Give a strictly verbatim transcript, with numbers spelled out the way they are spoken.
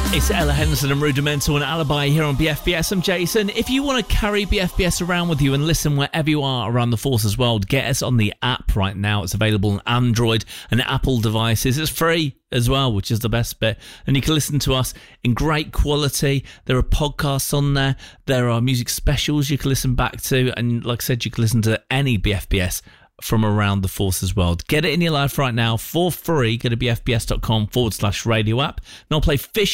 It's Ella Henderson and Rudimental and Alibi here on B F B S. I'm Jason. If you want to carry B F B S around with you and listen wherever you are around the Forces world, get us on the app right now. It's available on Android and Apple devices. It's free as well, which is the best bit. And you can listen to us in great quality. There are podcasts on there. There are music specials you can listen back to. And like I said, you can listen to any B F B S from around the Forces world. Get it in your life right now for free. Go to bfbs.com forward slash radio app. And I'll play Fish